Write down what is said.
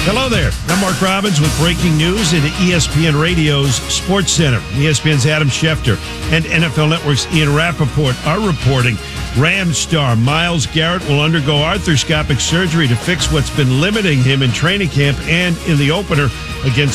Hello there. I'm Mark Robbins with breaking news into ESPN Radio's Sports Center. ESPN's Adam Schefter and NFL Network's Ian Rappaport are reporting Rams star Myles Garrett will undergo arthroscopic surgery to fix what's been limiting him in training camp and in the opener against